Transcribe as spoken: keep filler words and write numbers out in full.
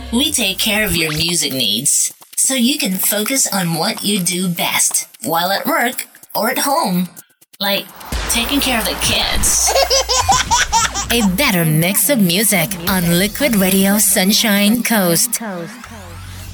We take care of your music needs so you can focus on what you do best while at work or at home, like taking care of the kids. A better mix of music on Liquid Radio Sunshine Coast.